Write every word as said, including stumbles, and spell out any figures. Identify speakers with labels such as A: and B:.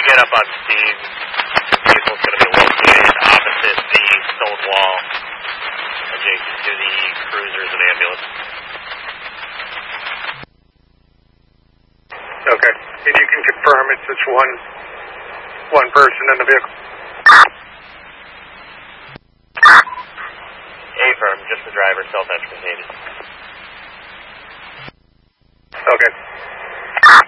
A: get up on Steve. The vehicle's going to be located opposite the stone wall, adjacent to the cruisers and ambulance.
B: Okay. And you can confirm it's just one one person in the vehicle?
A: Affirm, just the driver, self-transported.